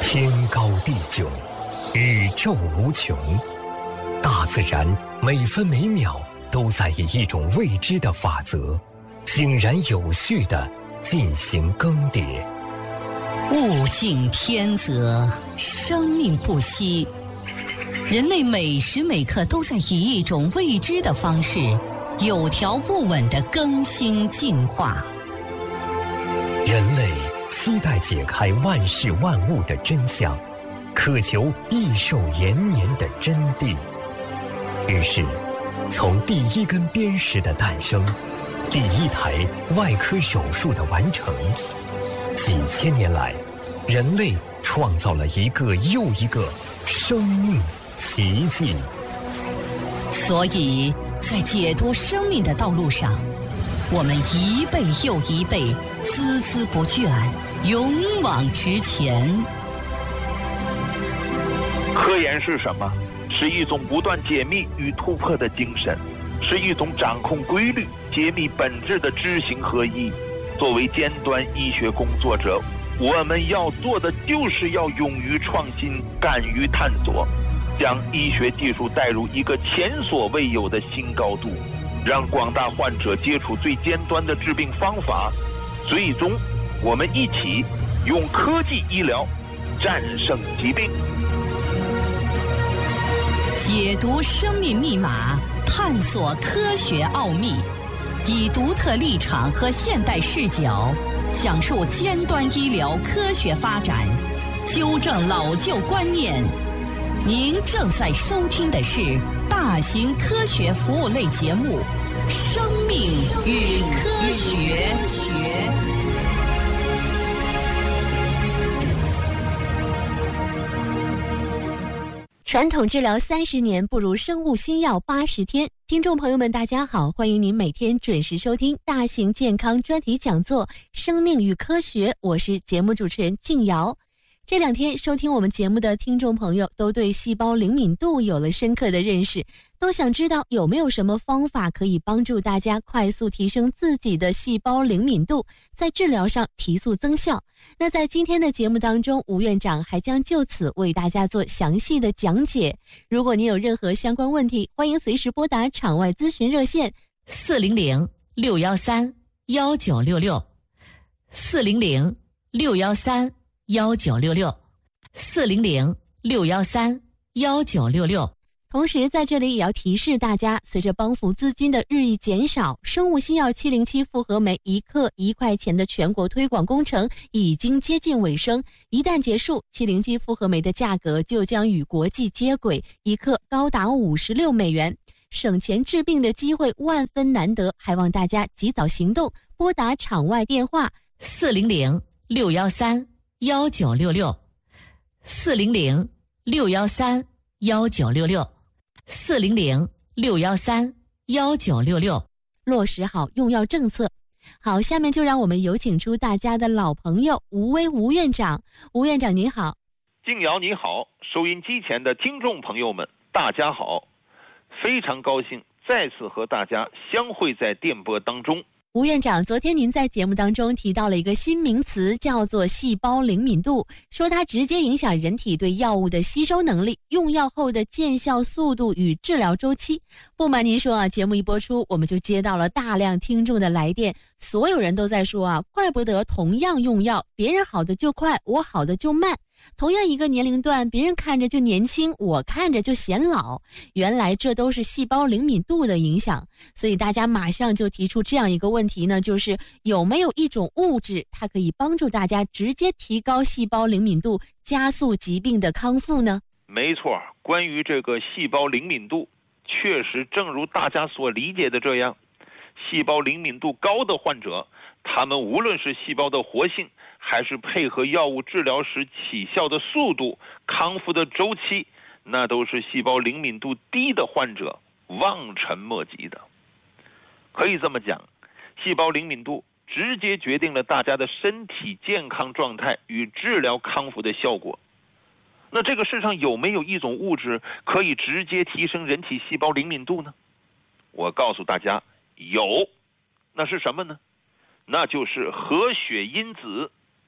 天高地久，宇宙无穷，大自然每分每秒都在以一种未知的法则，井然有序地进行更迭。 物竞天择，生命不息。人类每时每刻都在以一种未知的方式，有条不紊地更新进化。 人类期待解开万事万物的真相，渴求益寿延年的真谛。于是，从第一根砭石的诞生，第一台外科手术的完成，几千年来，人类创造了一个又一个生命奇迹。 所以，在解读生命的道路上，我们一辈又一辈，孜孜不倦，勇往直前。 科研是什么？是一种不断解密与突破的精神，是一种掌控规律、揭秘本质的知行合一。作为尖端医学工作者，我们要做的就是要勇于创新，敢于探索，将医学技术带入一个前所未有的新高度，让广大患者接触最尖端的治病方法。最终，我们一起用科技医疗战胜疾病。 解读生命密码，探索科学奥秘，以独特立场和现代视角，讲述尖端医疗科学发展，纠正老旧观念。您正在收听的是大型科学服务类节目《生命与科学》。 传统治疗30年，不如生物新药80天。听众朋友们，大家好，欢迎您每天准时收听大型健康专题讲座《生命与科学》，我是节目主持人静瑶。这2天收听我们节目的听众朋友都对细胞灵敏度有了深刻的认识，都想知道有没有什么方法可以帮助大家快速提升自己的细胞灵敏度，在治疗上提速增效。那在今天的节目当中，吴院长还将就此为大家做详细的讲解。如果您有任何相关问题，欢迎随时拨打场外咨询热线 400-613-1966 400-613-1966 400-613-1966。 同时在这里也要提示大家，随着帮扶资金的日益减少，生物新药707复合酶1克1块钱的全国推广工程已经接近尾声。一旦结束，707复合酶的价格就将与国际接轨，1克高达56美元，省钱治病的机会万分难得，还望大家及早行动，拨打场外电话 400-613-1966 400-613-1966 400-613-1966， 落实好用药政策。好，下面就让我们有请出大家的老朋友吴威吴院长。吴院长您好。 静瑶你好，收音机前的听众朋友们大家好，非常高兴再次和大家相会在电波当中。 吴院长，昨天您在节目当中提到了一个新名词，叫做细胞灵敏度，说它直接影响人体对药物的吸收能力、用药后的见效速度与治疗周期。不瞒您说啊，节目一播出，我们就接到了大量听众的来电，所有人都在说啊，怪不得同样用药，别人好的就快，我好的就慢。同样一个年龄段，别人看着就年轻，我看着就显老，原来这都是细胞灵敏度的影响。所以大家马上就提出这样一个问题呢，就是有没有一种物质，它可以帮助大家直接提高细胞灵敏度，加速疾病的康复呢？ 没错，关于这个细胞灵敏度，确实正如大家所理解的这样，细胞灵敏度高的患者，他们无论是细胞的活性，还是配合药物治疗时起效的速度、康复的周期，那都是细胞灵敏度低的患者望尘莫及的。可以这么讲，细胞灵敏度直接决定了大家的身体健康状态与治疗康复的效果。那这个世上有没有一种物质可以直接提升人体细胞灵敏度呢？我告诉大家，有。那是什么呢？那就是核血因子。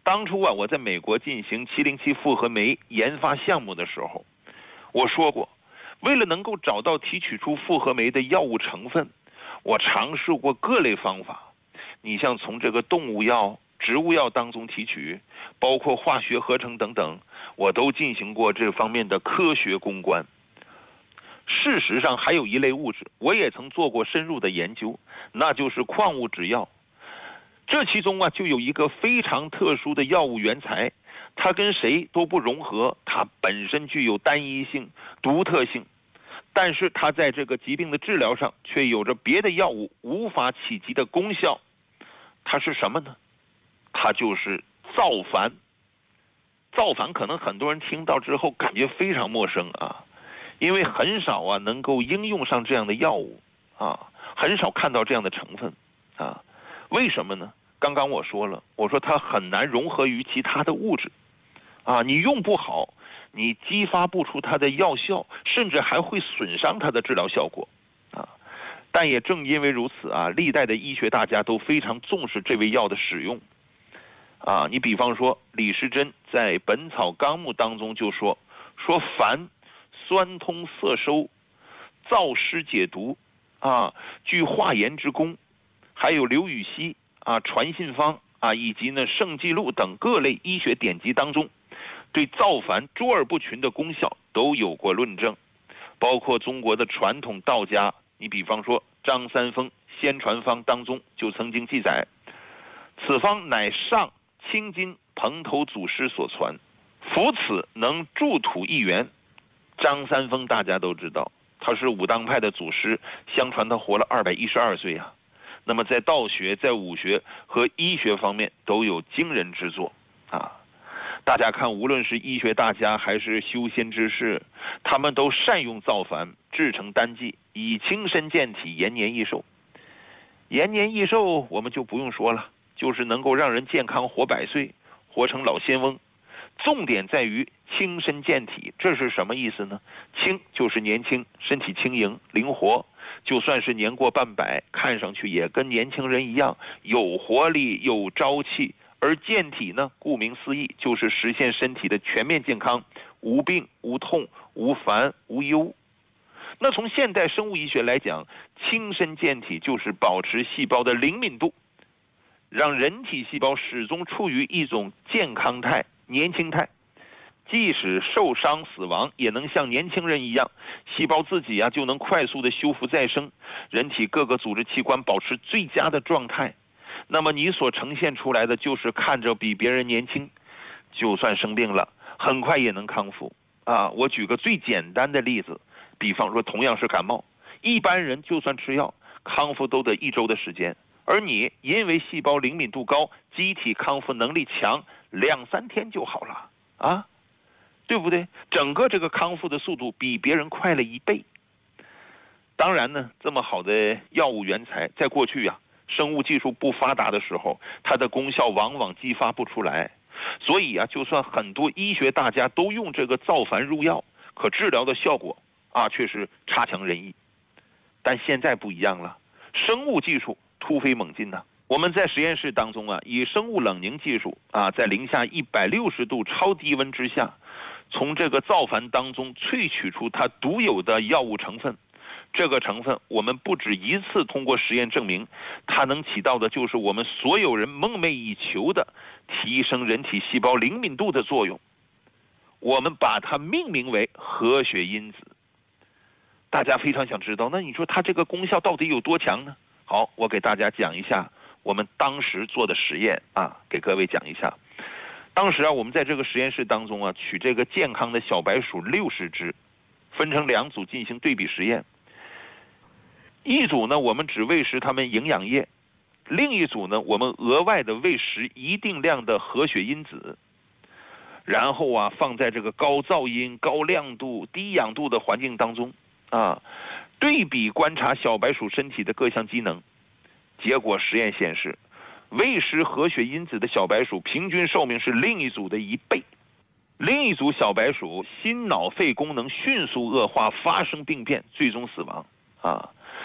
当初啊，我在美国进行707复合酶研发项目的时候，我说过，为了能够找到提取出复合酶的药物成分，我尝试过各类方法。你像从这个动物药、植物药当中提取，包括化学合成等等，我都进行过这方面的科学攻关。事实上，还有一类物质，我也曾做过深入的研究，那就是矿物质药。这其中啊，就有一个非常特殊的药物原材，它跟谁都不融合，它本身具有单一性、独特性，但是它在这个疾病的治疗上却有着别的药物无法企及的功效。它是什么呢？它就是造矾。造矾可能很多人听到之后感觉非常陌生啊，因为很少啊能够应用上这样的药物啊，很少看到这样的成分啊。为什么呢？刚刚我说了，我说它很难融合于其他的物质啊，你用不好，你激发不出它的药效，甚至还会损伤它的治疗效果啊。但也正因为如此啊，历代的医学大家都非常重视这味药的使用啊。你比方说李时珍在《本草纲目》当中就说矾酸通涩收，燥湿解毒啊，具化炎之功。还有刘禹锡啊、传信方啊，以及呢圣记录等各类医学典籍当中，对造矾卓尔不群的功效都有过论证。包括中国的传统道家，你比方说张三丰《先传方》当中就曾经记载，此方乃上青金蓬头祖师所传，服此能助土一元。张三丰大家都知道，他是武当派的祖师，相传他活了212岁啊。那么在道学、在武学和医学方面都有惊人之作啊！大家看，无论是医学大家还是修仙之士，他们都善用造矾制成丹剂，以轻身健体，延年益寿。延年益寿我们就不用说了，就是能够让人健康活100岁，活成老仙翁。重点在于轻身健体，这是什么意思呢？轻就是年轻，身体轻盈灵活，就算是年过半百，看上去也跟年轻人一样，有活力有朝气。而健体呢，顾名思义，就是实现身体的全面健康，无病无痛无烦无忧。那从现代生物医学来讲，轻身健体就是保持细胞的灵敏度，让人体细胞始终处于一种健康态、年轻态，即使受伤死亡也能像年轻人一样，细胞自己就能快速的修复再生，人体各个组织器官保持最佳的状态。那么你所呈现出来的就是看着比别人年轻，就算生病了很快也能康复啊。我举个最简单的例子，比方说同样是感冒，一般人就算吃药康复都得1周的时间，而你因为细胞灵敏度高，机体康复能力强，2-3天就好了啊，对不对？整个这个康复的速度比别人快了1倍。当然呢，这么好的药物原材，在过去生物技术不发达的时候，它的功效往往激发不出来。所以就算很多医学大家都用这个造矾入药，可治疗的效果却是差强人意。但现在不一样了，生物技术突飞猛进我们在实验室当中以生物冷凝技术在零下160度超低温之下，从这个造矾当中萃取出它独有的药物成分。这个成分我们不止一次通过实验证明，它能起到的就是我们所有人梦寐以求的提升人体细胞灵敏度的作用。我们把它命名为和血因子。大家非常想知道，那你说它这个功效到底有多强呢？好，我给大家讲一下我们当时做的实验给各位讲一下。当时我们在这个实验室当中取这个健康的小白鼠60只，分成2组进行对比实验。一组呢，我们只喂食它们营养液；另一组呢，我们额外的喂食一定量的和血因子，然后放在这个高噪音、高亮度、低氧度的环境当中对比观察小白鼠身体的各项机能。结果实验显示，喂食和血因子的小白鼠平均寿命是另一组的1倍。另一组小白鼠心脑肺功能迅速恶化，发生病变，最终死亡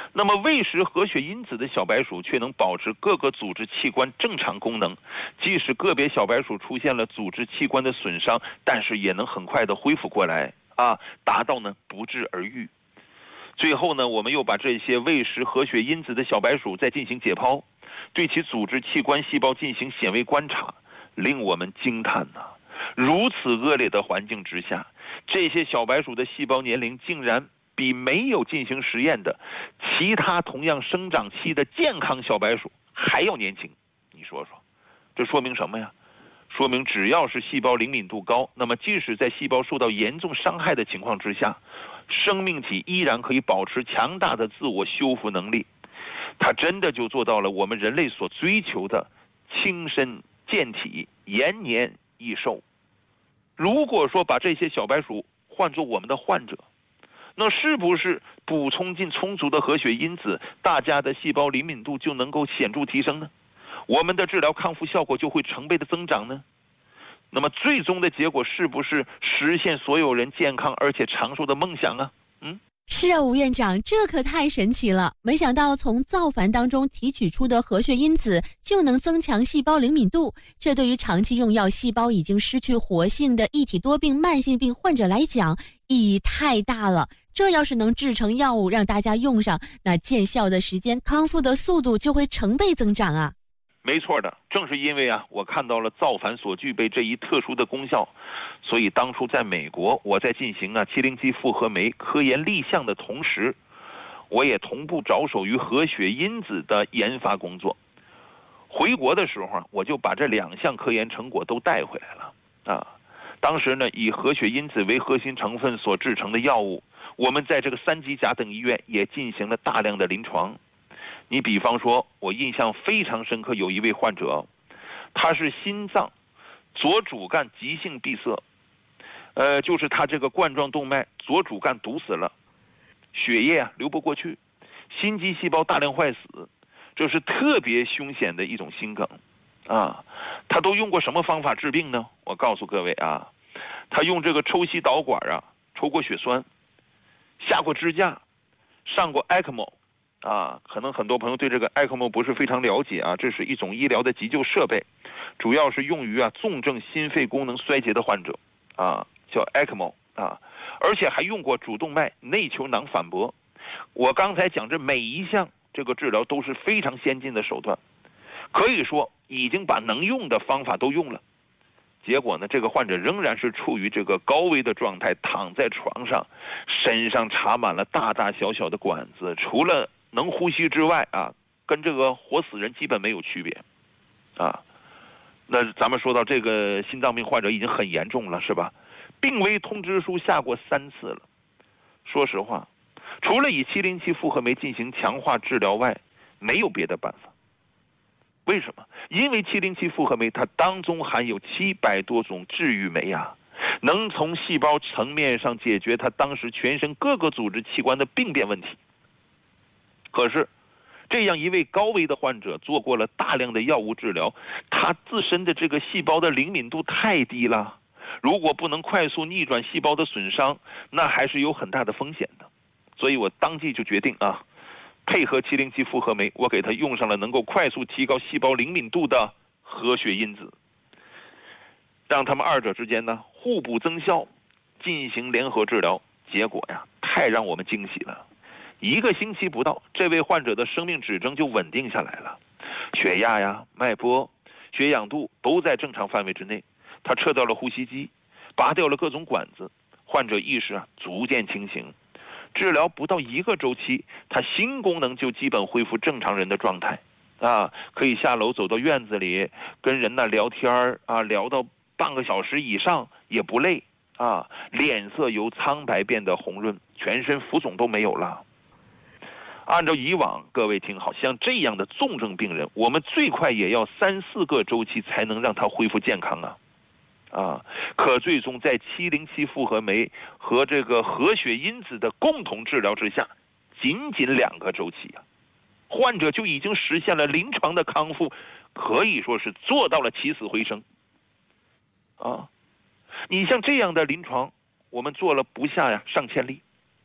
那么喂食活血因子的小白鼠却能保持各个组织器官正常功能，即使个别小白鼠出现了组织器官的损伤，但是也能很快的恢复过来达到呢不治而愈。最后呢，我们又把这些喂食活血因子的小白鼠再进行解剖，对其组织器官细胞进行显微观察，令我们惊叹呐！如此恶劣的环境之下，这些小白鼠的细胞年龄竟然比没有进行实验的其他同样生长期的健康小白鼠还要年轻。你说说，这说明什么呀？说明只要是细胞灵敏度高，那么即使在细胞受到严重伤害的情况之下，生命体依然可以保持强大的自我修复能力。它真的就做到了我们人类所追求的轻身健体、延年益寿。如果说把这些小白鼠换作我们的患者，那是不是补充进充足的活血因子，大家的细胞灵敏度就能够显著提升呢？我们的治疗康复效果就会成倍的增长呢？那么最终的结果是不是实现所有人健康而且长寿的梦想啊？ 是啊，吴院长，这可太神奇了！没想到从造矾当中提取出的活血因子就能增强细胞灵敏度，这对于长期用药、细胞已经失去活性的异体多病、慢性病患者来讲，意义太大了。这要是能制成药物让大家用上，那见效的时间、康复的速度就会成倍增长啊！ 没错的，正是因为我看到了造矾所具备这一特殊的功效，所以当初在美国，我在进行707复合酶科研立项的同时，我也同步着手于活血因子的研发工作。回国的时候，我就把这2项科研成果都带回来了当时呢，以活血因子为核心成分所制成的药物，我们在这个3级甲等医院也进行了大量的临床。你比方说，我印象非常深刻，有一位患者，他是心脏左主干急性闭塞，就是他这个冠状动脉左主干堵死了，血液流不过去，心肌细胞大量坏死，这是特别凶险的一种心梗他都用过什么方法治病呢？我告诉各位他用这个抽吸导管抽过血栓，下过支架，上过 ECMO。可能很多朋友对这个 ECMO 不是非常了解这是一种医疗的急救设备，主要是用于重症心肺功能衰竭的患者叫 ECMO 而且还用过主动脉内球囊反搏。我刚才讲这每一项这个治疗都是非常先进的手段，可以说已经把能用的方法都用了。结果呢，这个患者仍然是处于这个高危的状态，躺在床上，身上插满了大大小小的管子，除了能呼吸之外跟这个活死人基本没有区别那咱们说到这个心脏病患者已经很严重了，是吧？病危通知书下过3次了。说实话，除了以707复合酶进行强化治疗外，没有别的办法。为什么？因为707复合酶它当中含有700多种治愈酶能从细胞层面上解决它当时全身各个组织器官的病变问题。可是这样一位高危的患者做过了大量的药物治疗，他自身的这个细胞的灵敏度太低了，如果不能快速逆转细胞的损伤，那还是有很大的风险的。所以我当即就决定配合707复合酶，我给他用上了能够快速提高细胞灵敏度的活血因子，让他们2者之间互补增效，进行联合治疗。结果太让我们惊喜了。1个星期不到，这位患者的生命指征就稳定下来了，血压脉搏、血氧度都在正常范围之内。他撤掉了呼吸机，拔掉了各种管子，患者意识逐渐清醒。治疗不到1个周期，他心功能就基本恢复正常人的状态可以下楼走到院子里跟人聊天聊到半个小时以上也不累脸色由苍白变得红润，全身浮肿都没有了。按照以往，各位听好，像这样的重症病人，我们最快也要3、4个周期才能让他恢复健康可最终在707复合酶和这个活血因子的共同治疗之下，仅仅2个周期患者就已经实现了临床的康复，可以说是做到了起死回生你像这样的临床，我们做了不下上千例。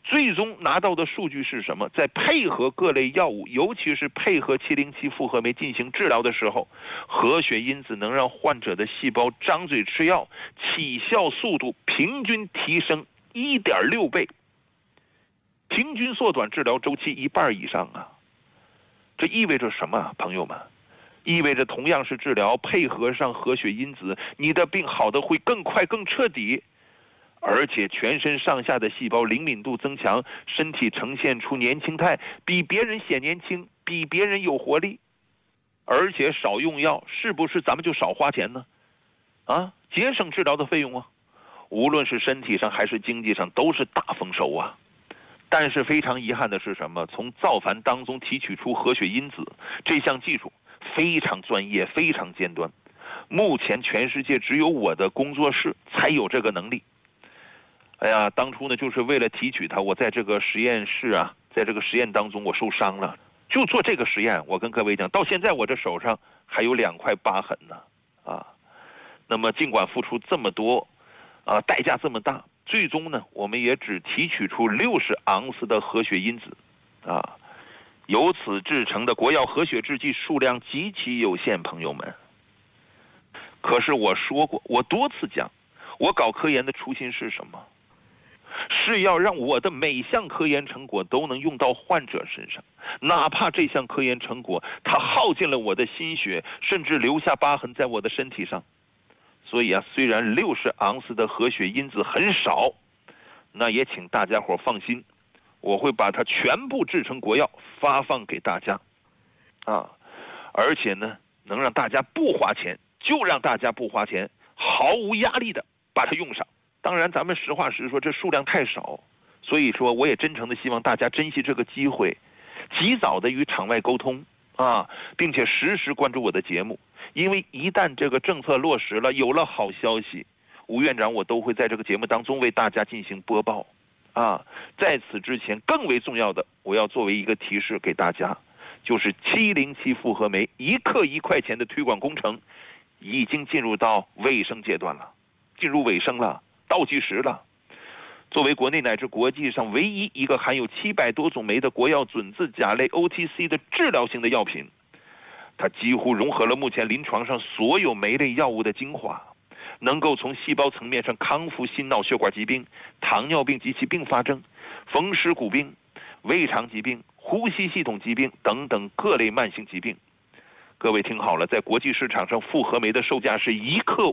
最终拿到的数据是什么？在配合各类药物，尤其是配合707复合酶进行治疗的时候，活血因子能让患者的细胞张嘴吃药，起效速度平均提升1.6倍，平均缩短治疗周期1半以上啊！这意味着什么，朋友们？意味着同样是治疗，配合上活血因子，你的病好的会更快、更彻底。而且全身上下的细胞灵敏度增强，身体呈现出年轻态，比别人显年轻，比别人有活力。而且少用药，是不是咱们就少花钱呢？节省治疗的费用啊，无论是身体上还是经济上都是大丰收啊。但是非常遗憾的是什么？从造反当中提取出活血因子这项技术非常专业，非常尖端，目前全世界只有我的工作室才有这个能力。当初呢，就是为了提取它，我在这个实验室啊，在这个实验当中我受伤了，就做这个实验。我跟各位讲，到现在我这手上还有2块疤痕呢，那么尽管付出这么多，代价这么大，最终呢，我们也只提取出60盎司的活血因子，由此制成的国药活血制剂数量极其有限，朋友们。可是我说过，我多次讲，我搞科研的初心是什么？是要让我的每项科研成果都能用到患者身上，哪怕这项科研成果它耗尽了我的心血，甚至留下疤痕在我的身体上。所以虽然60盎司的活血因子很少，那也请大家伙放心，我会把它全部制成国药发放给大家，而且呢，能让大家不花钱，就让大家不花钱，毫无压力的把它用上。当然咱们实话实说，这数量太少，所以说我也真诚的希望大家珍惜这个机会，及早的与场外沟通并且实时关注我的节目，因为一旦这个政策落实了，有了好消息，吴院长我都会在这个节目当中为大家进行播报在此之前更为重要的，我要作为一个提示给大家，就是707复合酶1克1块钱的推广工程已经进入到尾声阶段了，进入尾声了，倒计时了。作为国内乃至国际上唯一一个含有700多种酶的国药准字甲类 OTC 的治疗型的药品，它几乎融合了目前临床上所有酶类药物的精华，能够从细胞层面上康复心脑血管疾病、糖尿病及其并发症、风湿骨病、胃肠疾病、呼吸系统疾病等等各类慢性疾病。各位听好了，在国际市场上复合酶的售价是1克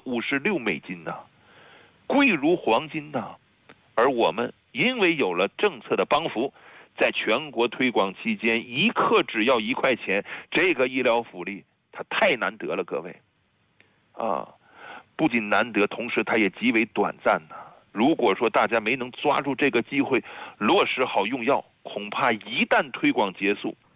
$56呢，贵如黄金呢。而我们因为有了政策的帮扶，在全国推广期间1克只要1块钱，这个医疗福利它太难得了，各位不仅难得，同时它也极为短暂呢。如果说大家没能抓住这个机会落实好用药，恐怕一旦推广结束，